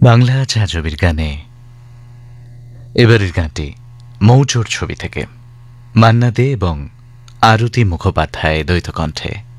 বাংলা ছায়াছবির গানে এবারের গানটি মৌচোর ছবি থেকে মান্না দে এবং আরতি মুখোপাধ্যায় দ্বৈত কণ্ঠে।